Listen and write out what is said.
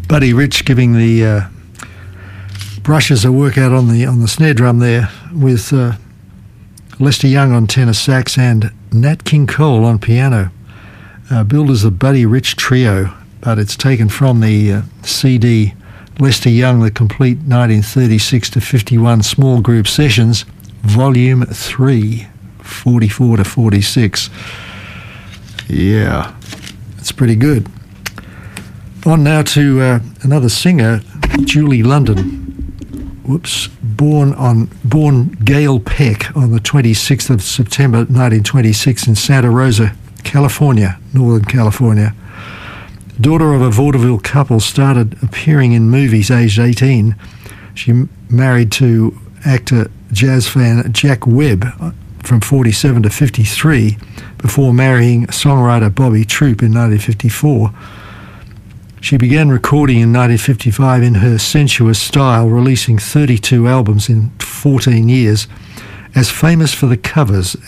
Buddy Rich giving the brushes a workout on the snare drum there with Lester Young on tenor sax and Nat King Cole on piano. Billed as the Buddy Rich Trio, but it's taken from the CD Lester Young, The Complete 1936 to 51 Small Group Sessions, Volume 3, 44 to 46. Yeah, it's pretty good. On now to another singer, Julie London. Born Gail Peck on the 26th of September 1926 in Santa Rosa, California, Northern California. Daughter of a vaudeville couple, started appearing in movies aged 18. She married to actor, jazz fan Jack Webb from 47 to 53 before marrying songwriter Bobby Troop in 1954. She began recording in 1955 in her sensuous style, releasing 32 albums in 14 years, as famous for the covers